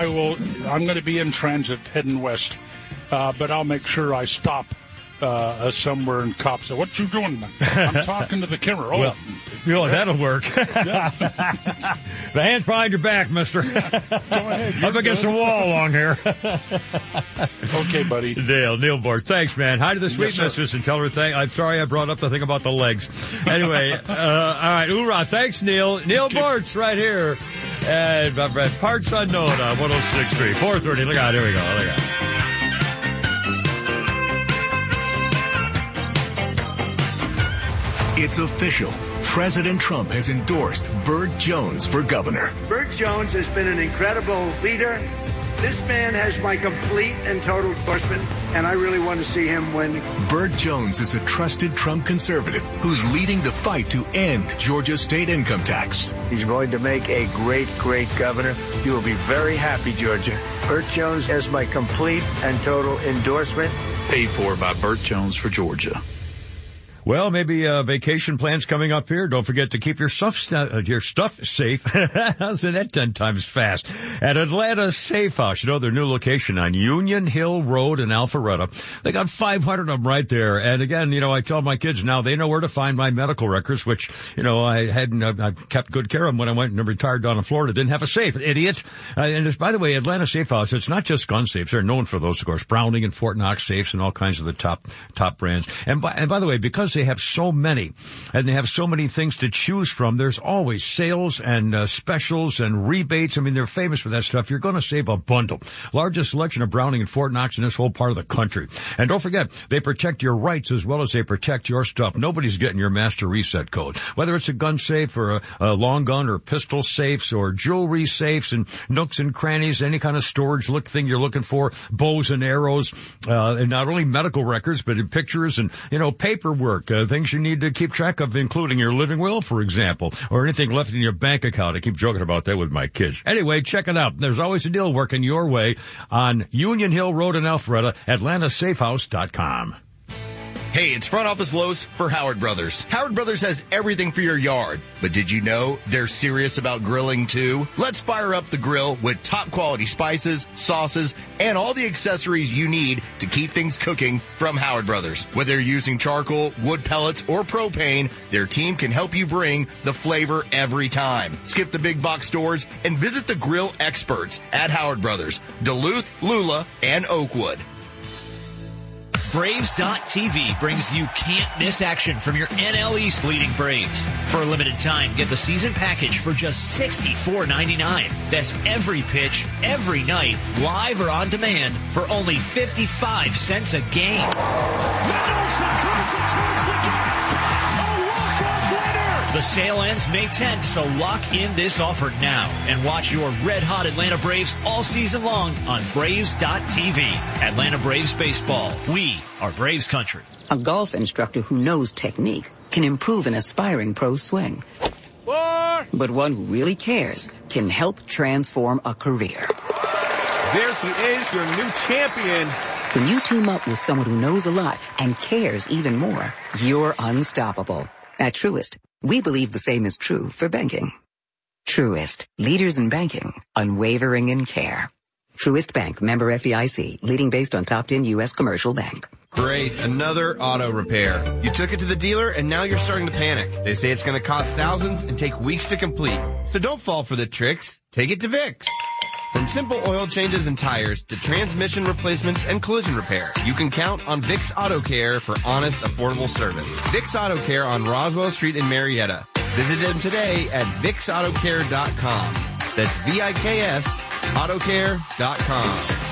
I'm going to be in transit heading west, but I'll make sure I stop somewhere in Copsa. What you doing, man? I'm talking to the camera. That'll work. Yeah. The hand's behind your back, mister. Yeah. Go ahead. Up against the wall along here. Okay, buddy. Neil Bortz. Thanks, man. Hi to the sweet Yes, mistress and tell her I'm sorry I brought up the thing about the legs. Anyway, all right, hoorah. Thanks, Neil. Neil Bortz right here. And Parts Unknown on 106.3. 4:30. Look out. Here we go. Look out. It's official. President Trump has endorsed Burt Jones for governor. Burt Jones has been an incredible leader. This man has my complete and total endorsement, and I really want to see him win. Burt Jones is a trusted Trump conservative who's leading the fight to end Georgia's state income tax. He's going to make a great, great governor. You will be very happy, Georgia. Burt Jones has my complete and total endorsement. Paid for by Burt Jones for Georgia. Well, maybe vacation plans coming up here. Don't forget to keep your stuff safe. How's that 10 times fast? At Atlanta Safe House, their new location on Union Hill Road in Alpharetta. They got 500 of them right there. And again, I tell my kids now they know where to find my medical records, which, I kept good care of them when I went and retired down in Florida. Didn't have a safe, idiot. And it's, by the way, Atlanta Safe House, it's not just gun safes. They're known for those, of course, Browning and Fort Knox safes and all kinds of the top brands. And by the way, because they have so many and they have so many things to choose from, there's always sales and specials and rebates. I mean, they're famous for that stuff. You're going to save a bundle. Largest selection of Browning and Fort Knox in this whole part of the country. And don't forget, they protect your rights as well as they protect your stuff. Nobody's getting your master reset code. Whether it's a gun safe or a long gun or pistol safes or jewelry safes and nooks and crannies, any kind of storage thing you're looking for, bows and arrows, and not only medical records, but in pictures and, paperwork, things you need to keep track of, including your living will, for example, or anything left in your bank account. I keep joking about that with my kids. Anyway, check it out. There's always a deal working your way on Union Hill Road in Alpharetta, AtlantaSafeHouse.com. Hey, it's Front Office Lowe's for Howard Brothers. Howard Brothers has everything for your yard. But did you know they're serious about grilling too? Let's fire up the grill with top quality spices, sauces, and all the accessories you need to keep things cooking from Howard Brothers. Whether you're using charcoal, wood pellets, or propane, their team can help you bring the flavor every time. Skip the big box stores and visit the grill experts at Howard Brothers, Duluth, Lula, and Oakwood. Braves.tv brings you can't-miss action from your NL East leading Braves. For a limited time, get the season package for just $64.99. That's every pitch, every night, live or on demand for only 55 cents a game. Mendelssohn throws it towards the gap. A walk-off winner. The sale ends May 10th, so lock in this offer now and watch your red-hot Atlanta Braves all season long on Braves.tv. Atlanta Braves Baseball. We are Braves country. A golf instructor who knows technique can improve an aspiring pro's swing. But one who really cares can help transform a career. There he is, your new champion. When you team up with someone who knows a lot and cares even more, you're unstoppable. At Truist, we believe the same is true for banking. Truist, leaders in banking, unwavering in care. Truist Bank, member FDIC, leading based on top 10 U.S. commercial bank. Great, another auto repair. You took it to the dealer and now you're starting to panic. They say it's going to cost thousands and take weeks to complete. So don't fall for the tricks. Take it to Vicks. From simple oil changes and tires to transmission replacements and collision repair, you can count on Vicks Auto Care for honest, affordable service. Vicks Auto Care on Roswell Street in Marietta. Visit them today at VicksAutoCare.com. That's VIKS Autocare.com.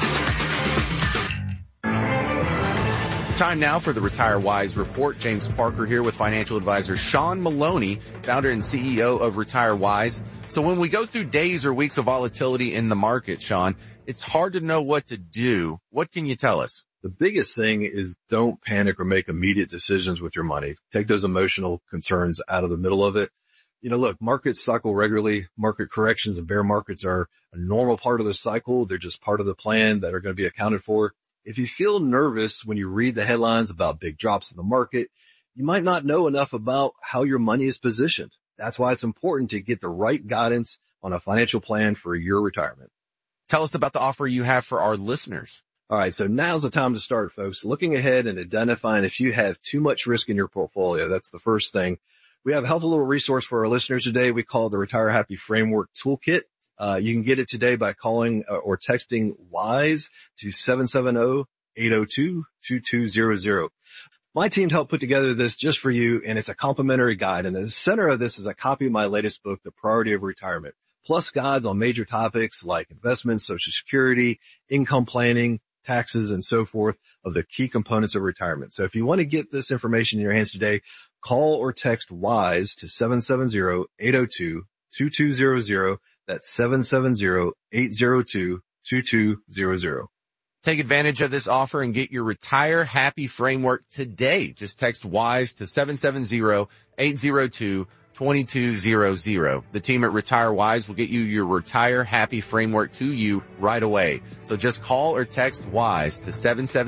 Time now for the Retire Wise Report. James Parker here with financial advisor Sean Maloney, founder and CEO of Retire Wise. So when we go through days or weeks of volatility in the market, Sean, it's hard to know what to do. What can you tell us? The biggest thing is don't panic or make immediate decisions with your money. Take those emotional concerns out of the middle of it. Look, markets cycle regularly. Market corrections and bear markets are a normal part of the cycle. They're just part of the plan that are going to be accounted for. If you feel nervous when you read the headlines about big drops in the market, you might not know enough about how your money is positioned. That's why it's important to get the right guidance on a financial plan for your retirement. Tell us about the offer you have for our listeners. All right, so now's the time to start, folks. Looking ahead and identifying if you have too much risk in your portfolio. That's the first thing. We have a helpful little resource for our listeners today. We call it the Retire Happy Framework Toolkit. You can get it today by calling or texting WISE to 770-802-2200. My team helped put together this just for you, and it's a complimentary guide. And the center of this is a copy of my latest book, The Priority of Retirement, plus guides on major topics like investments, Social Security, income planning, taxes, and so forth of the key components of retirement. So if you want to get this information in your hands today, call or text WISE to 770-802-2200. That's 770-802-2200. Take advantage of this offer and get your Retire Happy framework today. Just text WISE to 770-802-2200. The team at Retire Wise will get you your Retire Happy framework to you right away. So just call or text WISE to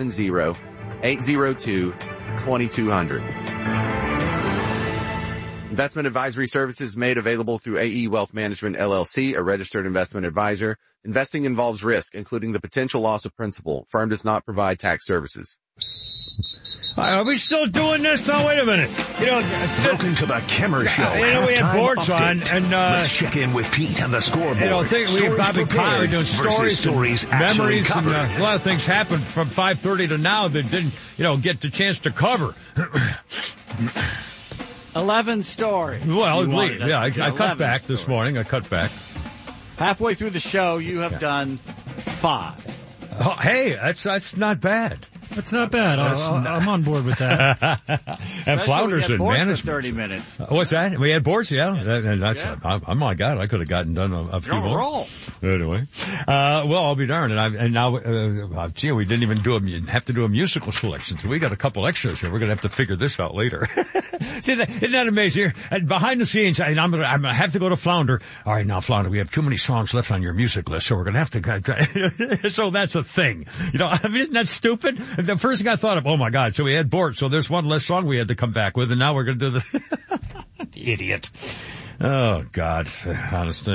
770-802-2200. Investment advisory services made available through AE Wealth Management, LLC, a registered investment advisor. Investing involves risk, including the potential loss of principal. Firm does not provide tax services. Are we still doing this? Oh, wait a minute. Welcome to the Kimmer Show. We had boards on, and let's check in with Pete and the scoreboard. We had Bobby Conner doing stories, memories, and a lot of things happened from 5:30 to now that didn't, get the chance to cover. 11 stories. Well, I cut back this morning. I cut back. Halfway through the show, you have done 5. Oh, hey, that's not bad. That's not bad. I'm on board with that. And Flounders and management. For 30 minutes. What's that? We had boards, yeah. And that's, oh my God, I could have gotten done a few more. Roll. Anyway, well, I'll be darned. And now, we didn't even have to do a musical selection, so we got a couple extras here. We're gonna have to figure this out later. See, isn't that amazing? And behind the scenes, I'm gonna have to go to Flounder. All right, now Flounder, we have too many songs left on your music list, so we're gonna have to. So that's a thing. Isn't that stupid? The first thing I thought of, oh my God, so we had boards, so there's one less song we had to come back with, and now we're going to do the idiot. Oh God, honestly.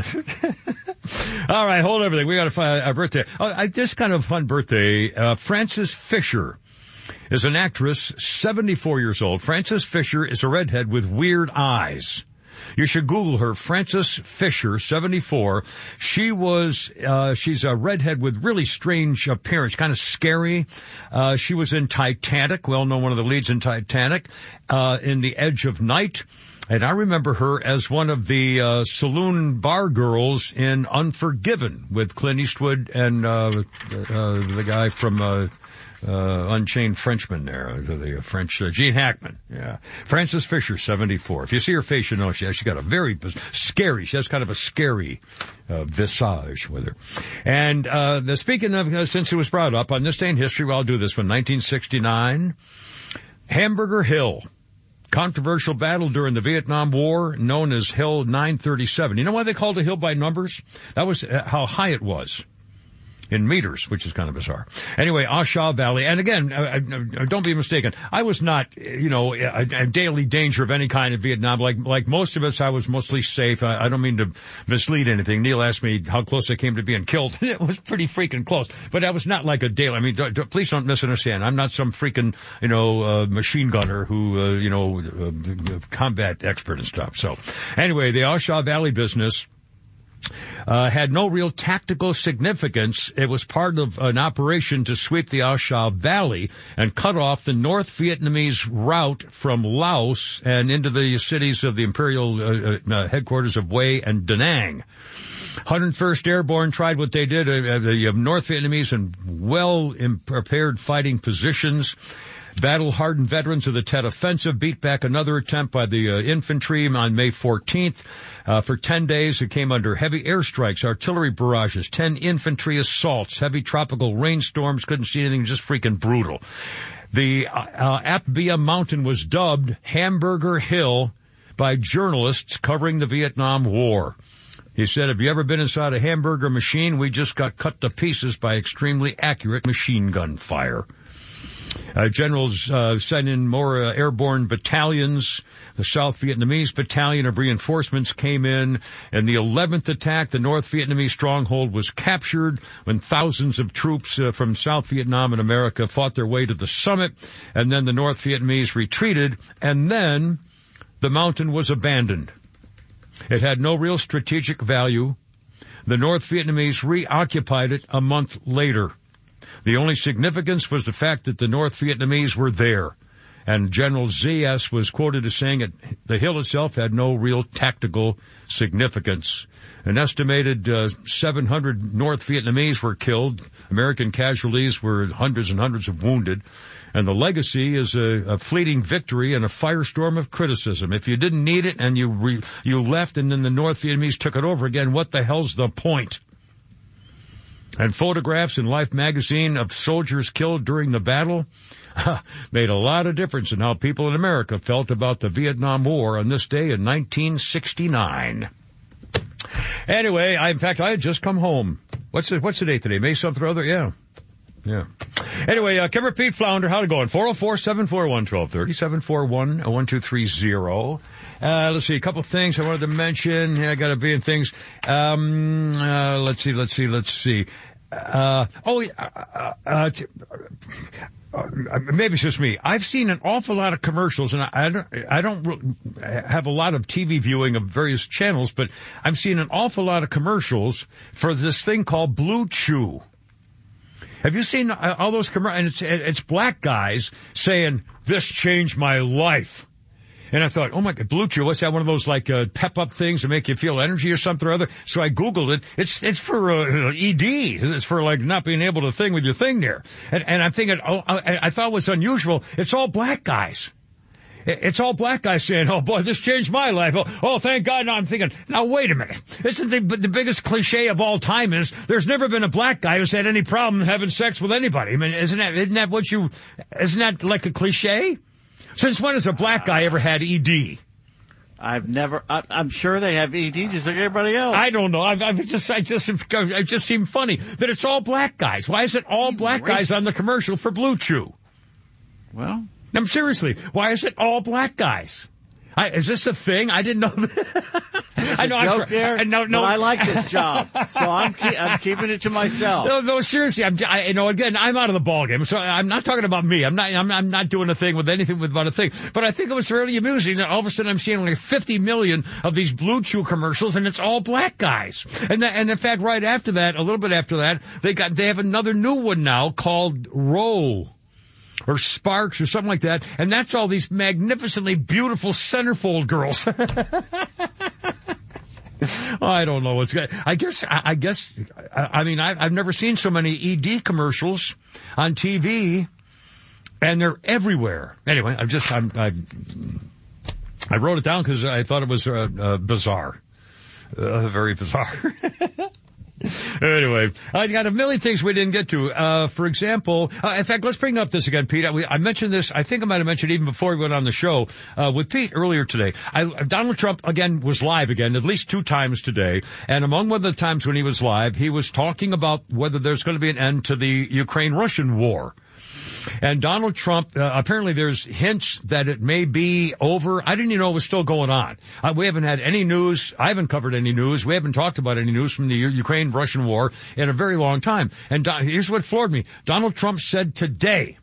All right, hold everything. We got to find a birthday. This kind of fun birthday. Frances Fisher is an actress, 74 years old. Frances Fisher is a redhead with weird eyes. You should Google her, Frances Fisher, 74. She's a redhead with really strange appearance, kind of scary. She was in Titanic, well known, one of the leads in Titanic, in The Edge of Night. And I remember her as one of the saloon bar girls in Unforgiven with Clint Eastwood and the guy from Unchained Frenchman there, the French, Gene Hackman. Yeah. Frances Fisher, 74. If you see her face, you know she got a very scary, she has kind of a scary visage with her. And speaking of, since it was brought up, on this day in history, well, I'll do this one, 1969, Hamburger Hill. Controversial battle during the Vietnam War known as Hill 937. You know why they called it Hill by numbers? That was how high it was. In meters, which is kind of bizarre. Anyway, Ah Chow Valley. And again, don't be mistaken. I was not, a daily danger of any kind in Vietnam. Like most of us, I was mostly safe. I don't mean to mislead anything. Neil asked me how close I came to being killed. It was pretty freaking close. But I was not like a daily. I mean, please don't misunderstand. I'm not some freaking, machine gunner who, combat expert and stuff. So anyway, the Ah Chow Valley business had no real tactical significance. It was part of an operation to sweep the Ah Chow Valley and cut off the North Vietnamese route from Laos and into the cities of the imperial headquarters of Hue and Da Nang. 101st Airborne tried what they did. The North Vietnamese in well-prepared fighting positions. Battle-hardened veterans of the Tet Offensive beat back another attempt by the infantry on May 14th. For 10 days, it came under heavy airstrikes, artillery barrages, 10 infantry assaults, heavy tropical rainstorms, couldn't see anything, just freaking brutal. The Ap Bia Mountain was dubbed Hamburger Hill by journalists covering the Vietnam War. He said, have you ever been inside a hamburger machine? We just got cut to pieces by extremely accurate machine gun fire. Generals sent in more airborne battalions. The South Vietnamese battalion of reinforcements came in, and the 11th attack, the North Vietnamese stronghold, was captured when thousands of troops from South Vietnam and America fought their way to the summit, and then the North Vietnamese retreated, and then the mountain was abandoned. It had no real strategic value. The North Vietnamese reoccupied it a month later. The only significance was the fact that the North Vietnamese were there. And General Z.S. was quoted as saying that the hill itself had no real tactical significance. An estimated 700 North Vietnamese were killed. American casualties were hundreds and hundreds of wounded. And the legacy is a fleeting victory and a firestorm of criticism. If you didn't need it and you left and then the North Vietnamese took it over again, what the hell's the point? And photographs in Life magazine of soldiers killed during the battle made a lot of difference in how people in America felt about the Vietnam War on this day in 1969. Anyway, I had just come home. What's the date today? May something or other? Yeah. Anyway, Kimmer Pete Flounder, how's it going? 404-741-1230, 741-1230. Let's see, a couple things I wanted to mention. I got to be in things. Let's see. Maybe it's just me. I've seen an awful lot of commercials, and I don't have a lot of TV viewing of various channels, but I'm seeing an awful lot of commercials for this thing called Blue Chew. Have you seen all those commercials? And it's black guys saying, "This changed my life." And I thought, oh my God, Blue Chew, what's that? One of those like pep up things to make you feel energy or something or other. So I Googled it. It's for ED. It's for like not being able to thing with your thing there. And I'm thinking, I thought it was unusual. It's all black guys. It's all black guys saying, "Oh boy, this changed my life." Oh, thank God. Now I'm thinking, now wait a minute. Isn't the biggest cliche of all time is there's never been a black guy who's had any problem having sex with anybody. I mean, isn't that like a cliche? Since when has a black guy ever had ED? I'm sure they have ED just like everybody else. I don't know. It just seemed funny that it's all black guys. Why is it all black guys on the commercial for Blue Chew? Well, seriously, why is it all black guys? Is this a thing? I didn't know that. I know. Joke there, but I like this job, so I'm keeping it to myself. No, seriously, again, I'm out of the ballgame, so I'm not talking about me. I'm not doing a thing with anything about a thing. But I think it was really amusing that all of a sudden I'm seeing like 50 million of these Blue Chew commercials, and it's all black guys. And in fact, right after that, a little bit after that, they have another new one now called Roll or Sparks or something like that, and that's all these magnificently beautiful centerfold girls. I don't know what's going. I guess. I mean, I've never seen so many ED commercials on TV, and they're everywhere. Anyway, I wrote it down because I thought it was bizarre, very bizarre. Anyway, I got a million things we didn't get to. For example, in fact, let's bring up this again, Pete. I mentioned this, I think I might have mentioned even before we went on the show, with Pete earlier today. Donald Trump, again, was live again, at least 2 times today. And among one of the times when he was live, he was talking about whether there's going to be an end to the Ukraine-Russian war. And Donald Trump, apparently there's hints that it may be over. I didn't even know it was still going on. We haven't had any news. I haven't covered any news. We haven't talked about any news from the Ukraine-Russian war in a very long time. And here's what floored me. Donald Trump said today,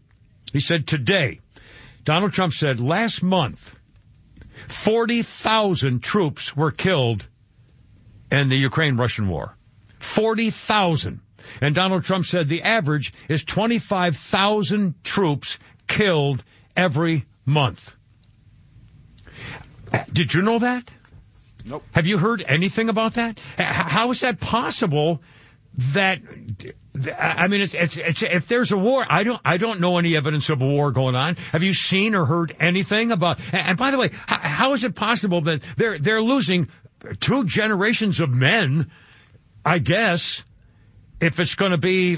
Donald Trump said last month, 40,000 troops were killed in the Ukraine-Russian war. 40,000. And Donald Trump said the average is 25,000 troops killed every month. Did you know that? Nope. Have you heard anything about that? How is that possible that, I mean, it's if there's a war, I don't know any evidence of a war going on. Have you seen or heard anything about, and by the way, how is it possible that they're losing 2 generations of men, I guess, if it's going to be,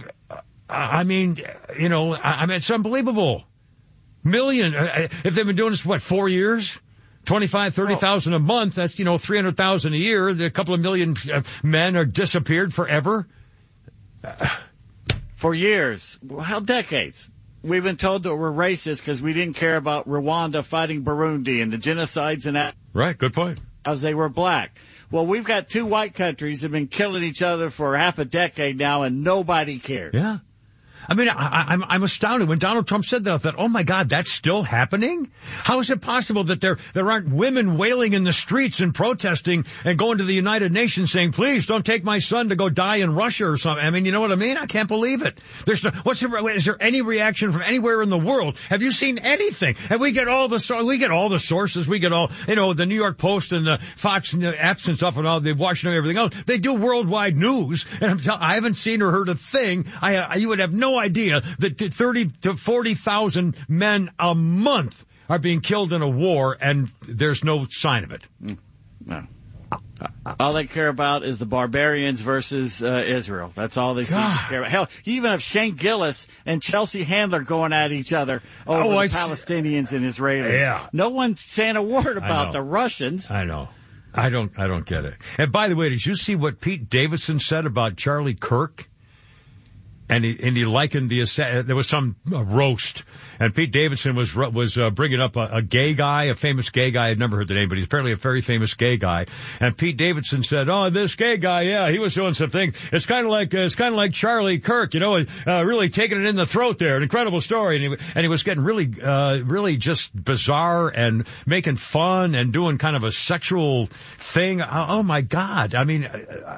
it's unbelievable. Million, if they've been doing this, 4 years? 25, 30,000 a month, that's, 300,000 a year. A couple of million men are disappeared forever. For years. How decades? we've been told that we're racist because we didn't care about Rwanda fighting Burundi and the genocides and that. Right, good point. Because they were black. Well, we've got 2 white countries that have been killing each other for half a decade now, and nobody cares. Yeah. I mean, I'm astounded when Donald Trump said that. I thought, oh my God, that's still happening? How is it possible that there aren't women wailing in the streets and protesting and going to the United Nations saying, please don't take my son to go die in Russia or something? I mean, you know what I mean? I can't believe it. Is there any reaction from anywhere in the world? Have you seen anything? And we get all the sources. We get all, the New York Post and the Fox and the apps and stuff and all the Washington and everything else. They do worldwide news, and I haven't seen or heard a thing. You would have no idea that 30 to 40,000 men a month are being killed in a war, and there's no sign of it. No. All they care about is the barbarians versus Israel. That's all they seem to care about. Hell, you even have Shane Gillis and Chelsea Handler going at each other over the Palestinians and Israelis. Yeah. No one's saying a word about the Russians. I know. I don't get it. And by the way, did you see what Pete Davidson said about Charlie Kirk? And he likened there was some roast, and Pete Davidson was bringing up a gay guy, a famous gay guy. I'd never heard the name, but he's apparently a very famous gay guy. And Pete Davidson said, "Oh, this gay guy, yeah, he was doing something. It's kind of like Charlie Kirk, really taking it in the throat there. An incredible story." And he was getting really just bizarre and making fun and doing kind of a sexual thing. Oh my God! I mean.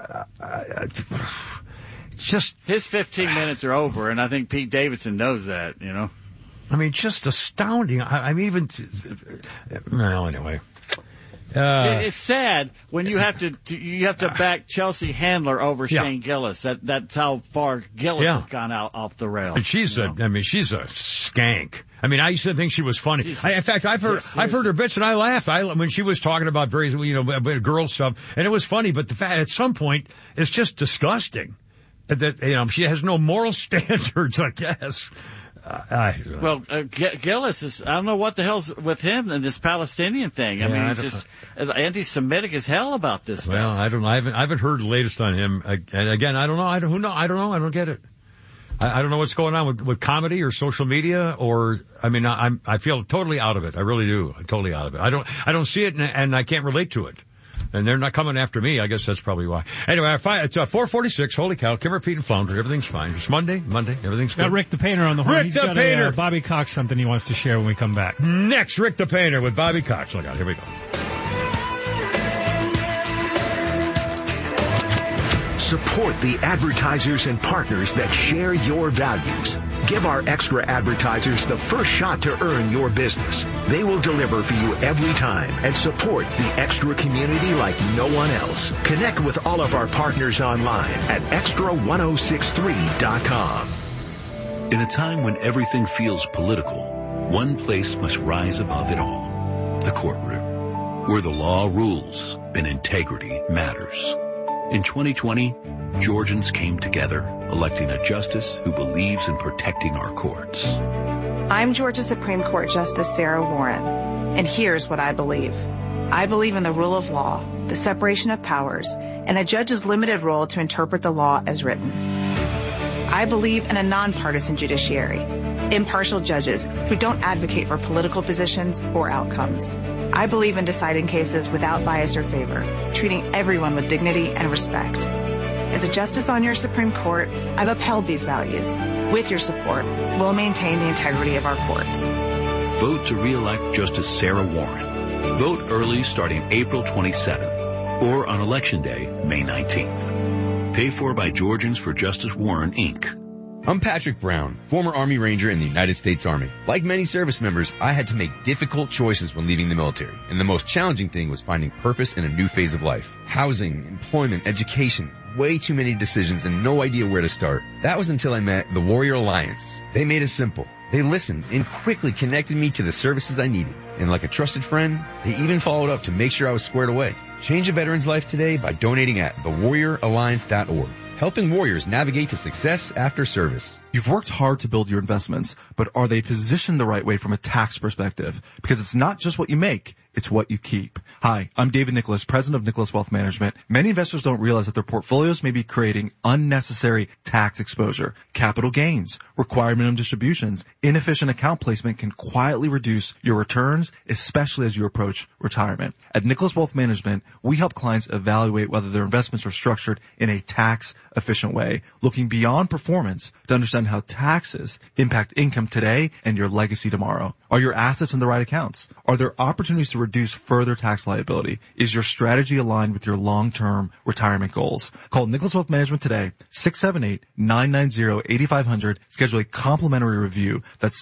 Just his 15 minutes are over, and I think Pete Davidson knows that, I mean, just astounding. Anyway. It's sad when you have to back Chelsea Handler over Shane Gillis. That's how far Gillis has gone out off the rails. And she's a skank. I mean, I used to think she was funny. In fact, I've heard her bits and I laughed. When she was talking about various, girl stuff, and it was funny. But the fact, at some point, it's just disgusting. That she has no moral standards, I guess. Gillis is, I don't know what the hell's with him and this Palestinian thing. I mean, he's just anti-Semitic as hell about this stuff. Well, I don't know. I haven't heard the latest on him. And again, I don't know. I don't know. I don't get it. I don't know what's going on with comedy or social media I feel totally out of it. I really do. I'm totally out of it. I don't see it and I can't relate to it. And they're not coming after me. I guess that's probably why. Anyway, it's 4:46. Holy cow. Kimmer, Pete, and Flounder. Everything's fine. It's Monday. Everything's good. Got Rick the Painter on the horn. Rick the Painter. Bobby Cox, something he wants to share when we come back. Next, Rick the Painter with Bobby Cox. Look out. Here we go. Support the advertisers and partners that share your values. Give our extra advertisers the first shot to earn your business. They will deliver for you every time and support the extra community like no one else. Connect with all of our partners online at extra1063.com. In a time when everything feels political, one place must rise above it all. The courtroom, where the law rules and integrity matters. In 2020, Georgians came together, electing a justice who believes in protecting our courts. I'm Georgia Supreme Court Justice Sarah Warren, and here's what I believe. I believe in the rule of law, the separation of powers, and a judge's limited role to interpret the law as written. I believe in a nonpartisan judiciary, impartial judges who don't advocate for political positions or outcomes. I believe in deciding cases without bias or favor, treating everyone with dignity and respect. As a justice on your Supreme Court, I've upheld these values. With your support, we'll maintain the integrity of our courts. Vote to re-elect Justice Sarah Warren. Vote early starting April 27th or on Election Day, May 19th. Paid for by Georgians for Justice Warren, Inc. I'm Patrick Brown, former Army Ranger in the United States Army. Like many service members, I had to make difficult choices when leaving the military, and the most challenging thing was finding purpose in a new phase of life. Housing, employment, education, way too many decisions and no idea where to start. That was until I met the Warrior Alliance. They made it simple. They listened and quickly connected me to the services I needed. And like a trusted friend, they even followed up to make sure I was squared away. Change a veteran's life today by donating at thewarrioralliance.org. Helping warriors navigate to success after service. You've worked hard to build your investments, but are they positioned the right way from a tax perspective? Because it's not just what you make, it's what you keep. Hi, I'm David Nicholas, president of Nicholas Wealth Management. Many investors don't realize that their portfolios may be creating unnecessary tax exposure. Capital gains, required minimum distributions, inefficient account placement can quietly reduce your returns, especially as you approach retirement. At Nicholas Wealth Management, we help clients evaluate whether their investments are structured in a tax-efficient way, looking beyond performance to understand how taxes impact income today and your legacy tomorrow. Are your assets in the right accounts? Are there opportunities to reduce further tax liability? Is your strategy aligned with your long-term retirement goals? Call Nicholas Wealth Management today, 678-990-8500. Schedule a complimentary review. That's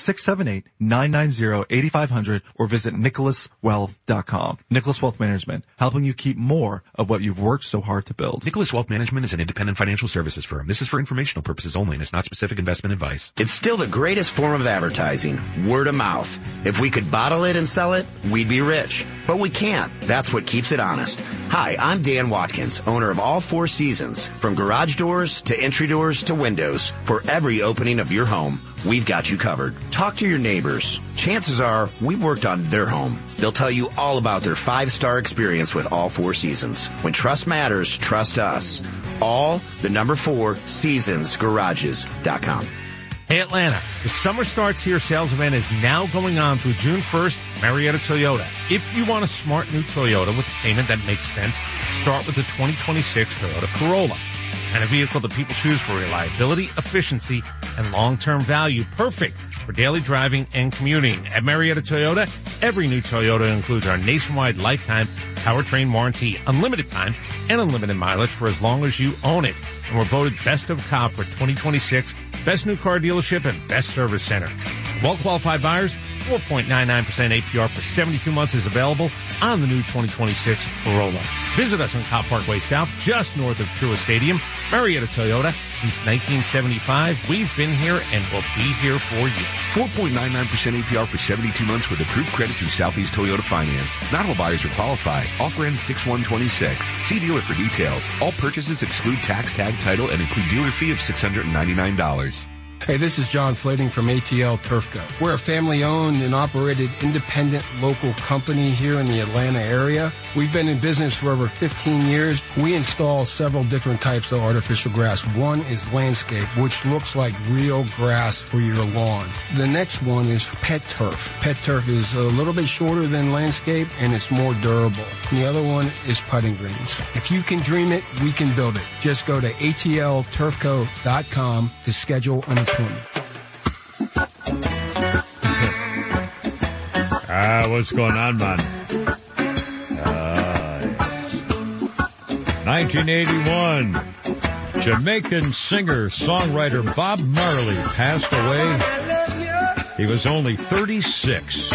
678-990-8500 or visit nicholaswealth.com. Nicholas Wealth Management, helping you keep more of what you've worked so hard to build. Nicholas Wealth Management is an independent financial services firm. This is for informational purposes only and is not specific investment advice. It's still the greatest form of advertising, word of mouth. If we could bottle it and sell it, we'd be rich. But we can't. That's what keeps it honest. Hi, I'm Dan Watkins, owner of All Four Seasons. From garage doors to entry doors to windows, for every opening of your home, we've got you covered. Talk to your neighbors. Chances are we've worked on their home. They'll tell you all about their 5-star experience with All Four Seasons. When trust matters, trust us. All, the number 4, seasonsgarages.com. Hey Atlanta, the Summer Starts Here sales event is now going on through June 1st at Marietta Toyota. If you want a smart new Toyota with a payment that makes sense, start with the 2026 Toyota Corolla. And a vehicle that people choose for reliability, efficiency, and long-term value. Perfect for daily driving and commuting. At Marietta Toyota, every new Toyota includes our nationwide lifetime powertrain warranty, unlimited time, and unlimited mileage for as long as you own it. And we're voted Best of Cobb for 2026, Best New Car Dealership, and Best Service Center. Well-qualified buyers, 4.99% APR for 72 months is available on the new 2026 Corolla. Visit us on Cobb Parkway South, just north of Truist Stadium. Marietta Toyota, since 1975. We've been here and will be here for you. 4.99% APR for 72 months with approved credit through Southeast Toyota Finance. Not all buyers are qualified. Offer ends 6/1/26. See dealer for details. All purchases exclude tax, tag, title, and include dealer fee of $699. Hey, this is John Flading from ATL Turfco. We're a family-owned and operated independent local company here in the Atlanta area. We've been in business for over 15 years. We install several different types of artificial grass. One is landscape, which looks like real grass for your lawn. The next one is pet turf. Pet turf is a little bit shorter than landscape, and it's more durable. And the other one is putting greens. If you can dream it, we can build it. Just go to atlturfco.com to schedule an appointment. What's going on, man? 1981. Jamaican singer, songwriter Bob Marley passed away. He was only 36.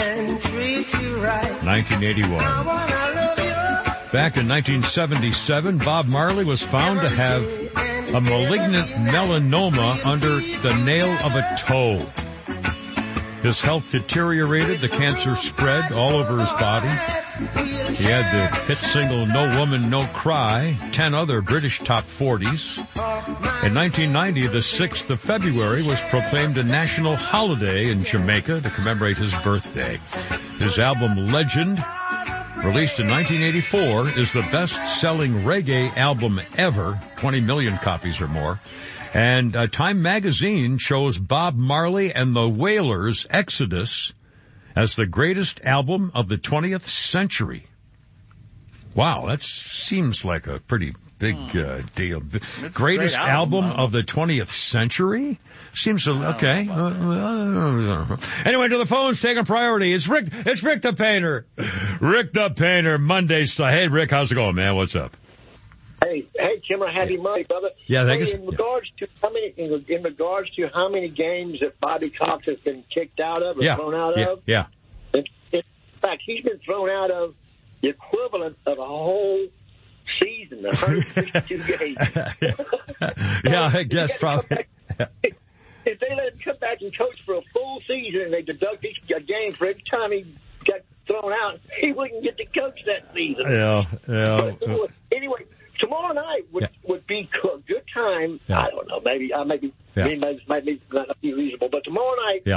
1981. Back in 1977, Bob Marley was found to have a malignant melanoma under the nail of a toe. His health deteriorated. The cancer spread all over his body. He had the hit single No Woman, No Cry, 10 other British top 40s. In 1990, the 6th of February was proclaimed a national holiday in Jamaica to commemorate his birthday. His album Legend, released in 1984, is the best-selling reggae album ever, 20 million copies or more. And Time magazine shows Bob Marley and the Wailers' Exodus as the greatest album of the 20th century. Wow, that seems like a pretty big deal. Greatest album of the 20th century? Seems okay. Anyway, to the phones, taking priority. It's Rick the Painter. Rick the Painter, Monday style. Hey, Rick, how's it going, man? What's up? Hey, Kim, happy Monday, brother. Yeah, thank you. In regards to how many games that Bobby Cox has been kicked out of or thrown out of? Yeah. In fact, he's been thrown out of the equivalent of a whole season, 162 games. Yeah, I guess probably. If they let him come back and coach for a full season and they deduct each game for every time he got thrown out, he wouldn't get to coach that season. Yeah. But anyway, tomorrow night would be a good time. Yeah. I don't know. Maybe not be reasonable. But tomorrow night,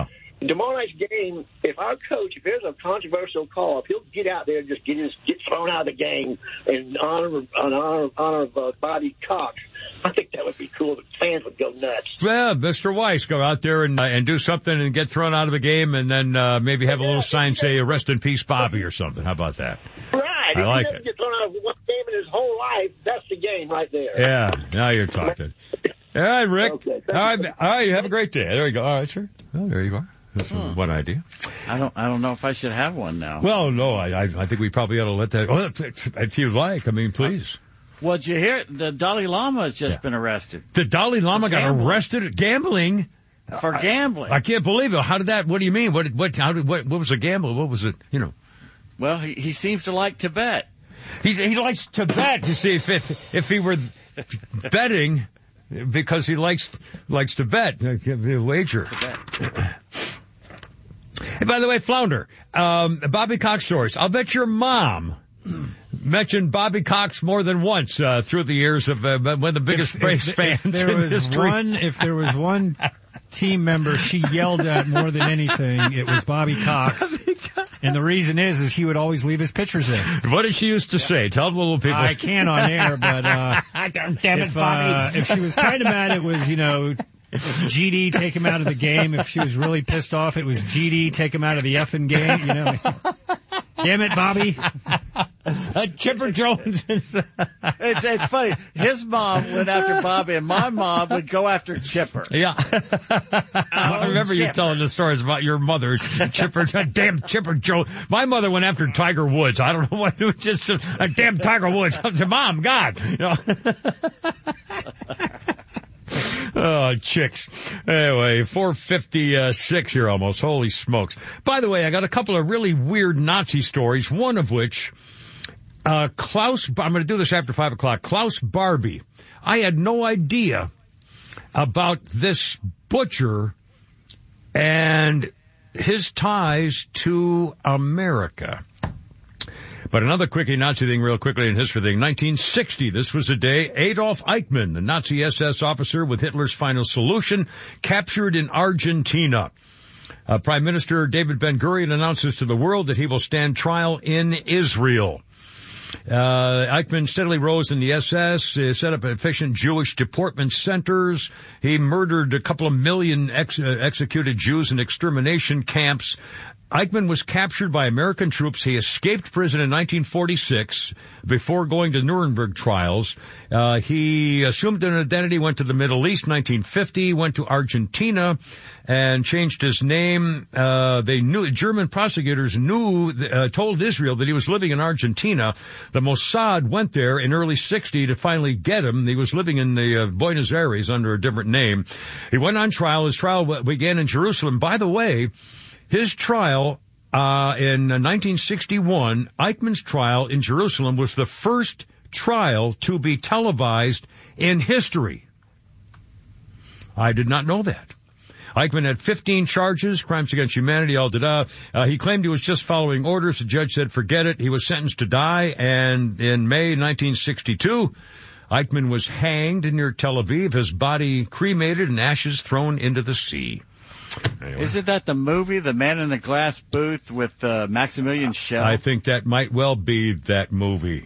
tomorrow night's game, if our coach, if there's a controversial call, if he'll get out there and just get thrown out of the game in honor of Bobby Cox, I think that would be cool. The fans would go nuts. Yeah, Mr. Weiss, go out there and do something and get thrown out of the game, and then maybe have a little sign say "Rest in peace, Bobby" or something. How about that? Right. I like he doesn't get thrown out of one game in his whole life, that's the game right there. Yeah, now you're talking. All right, Rick. Okay, all right, you have a great day. There you go. All right, sir. Well, there you are. That's one idea. I don't know if I should have one now. Well, no, I think we probably ought to let that. Well, if you'd like, I mean, please. Well, did you hear? The Dalai Lama has just been arrested. The Dalai Lama got arrested at gambling. For gambling. I can't believe it. How did that? What do you mean? What was a gamble? What was it? You know. Well, he seems to like Tibet. He likes Tibet. You see, if he were betting, because he likes to bet, the wager. Hey, by the way, Flounder, Bobby Cox stories. I'll bet your mom mentioned Bobby Cox more than once through the years of one of the biggest Braves fans in history. If there was one team member she yelled at more than anything, it was Bobby Cox. And the reason is he would always leave his pitchers in. What did she used to say? Tell the little people. I can't on air, but damn it, Bobby. If she was kind of mad, it was, GD, take him out of the game. If she was really pissed off, it was GD, take him out of the effing game. Damn it, Bobby. Chipper Jones. It's funny. His mom went after Bobby, and my mom would go after Chipper. Yeah. I remember you telling the stories about your mother, Chipper. Damn Chipper Jones. My mother went after Tiger Woods. I don't know what. It was just a damn Tiger Woods. Mom, God. Oh, chicks. Anyway, 4:56 here almost. Holy smokes. By the way, I got a couple of really weird Nazi stories, one of which, I'm going to do this after 5 o'clock. Klaus Barbie. I had no idea about this butcher and his ties to America. But another quickie Nazi thing real quickly in history thing. 1960, this was the day Adolf Eichmann, the Nazi SS officer with Hitler's final solution, captured in Argentina. Prime Minister David Ben-Gurion announces to the world that he will stand trial in Israel. Eichmann steadily rose in the SS, set up efficient Jewish deportment centers. He murdered a couple of million executed Jews in extermination camps. Eichmann was captured by American troops. He escaped prison in 1946 before going to Nuremberg trials. He assumed an identity, went to the Middle East 1950, went to Argentina and changed his name. German prosecutors told Israel that he was living in Argentina. The Mossad went there in early 60 to finally get him. He was living in the Buenos Aires under a different name. He went on trial. His trial began in Jerusalem. By the way, his trial in 1961, Eichmann's trial in Jerusalem was the first trial to be televised in history. I did not know that. Eichmann had 15 charges, crimes against humanity, he claimed he was just following orders. The judge said, forget it. He was sentenced to die, and in May 1962, Eichmann was hanged near Tel Aviv, his body cremated and ashes thrown into the sea. Anyway. Isn't that the movie, The Man in the Glass Booth with Maximilian Schell? I think that might well be that movie.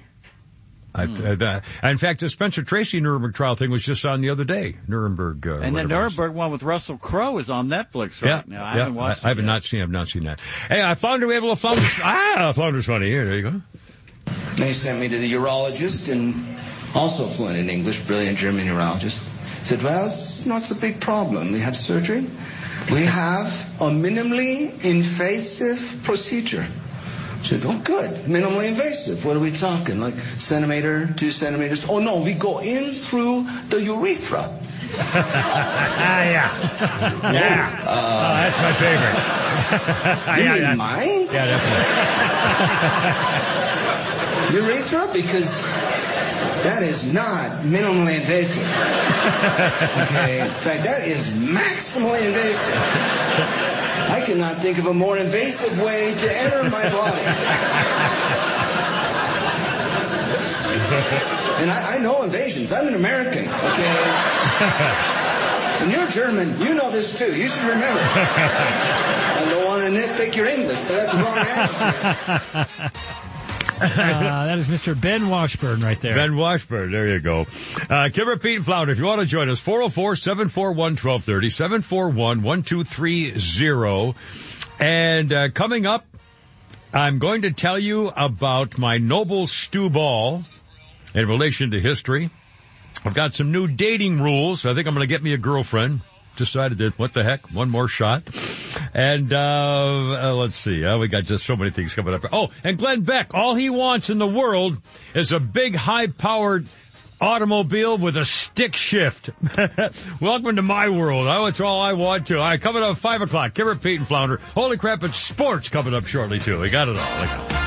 In fact, the Spencer Tracy Nuremberg trial thing was just on the other day. Nuremberg. And the Nuremberg one with Russell Crowe is on Netflix right now. I haven't watched it. I have not seen that. Hey, I found we have a little Flounder. Flounder's funny. Here, there you go. They sent me to the urologist, and also fluent in English, brilliant German urologist. Said, well, it's not a big problem. We have surgery. We have a minimally invasive procedure. I said, oh, good. Minimally invasive. What are we talking? Like centimeter, 2 centimeters? Oh, no, we go in through the urethra. Yeah. That's my favorite. You mean mine? Yeah, that's right. Urethra? Because that is not minimally invasive. Okay. In fact, that is maximally invasive. I cannot think of a more invasive way to enter my body. And I know invasions. I'm an American, okay? And you're German. You know this too. You should remember. I don't want to nitpick your English, but that's the wrong answer. That is Mr. Ben Washburn right there. Ben Washburn, there you go. Kimmer, Pete, and Flounder, if you want to join us, 404-741-1230, 741-1230. And coming up, I'm going to tell you about my Noble Stew Ball in relation to history. I've got some new dating rules. I think I'm going to get me a girlfriend. Decided that, what the heck, one more shot. And, let's see, we got just so many things coming up. Oh, and Glenn Beck, all he wants in the world is a big, high-powered automobile with a stick shift. Welcome to my world. That's all I want to. All right, coming up at 5 o'clock, Kimmer, Pete, and Flounder. Holy crap, it's sports coming up shortly, too. We got it all.